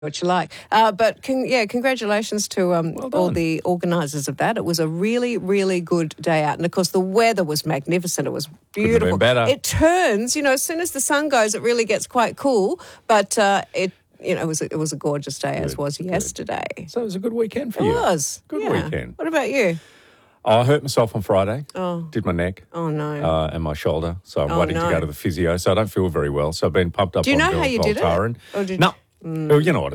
what you like. Congratulations to all the organisers of that. It was a really, really good day out. And, of course, the weather was magnificent. It was beautiful. Couldn't have been better. It turns, as soon as the sun goes, it really gets quite cool. But it was a gorgeous day, as was yesterday. So it was a good weekend for you. It was. Good yeah. weekend. What about you? I hurt myself on Friday. Oh. Did my neck. Oh, no. And my shoulder. So I'm waiting no. to go to the physio. So I don't feel very well. So I've been pumped up Do you on know how you did it? Voltaren. Or did No. Well, you know what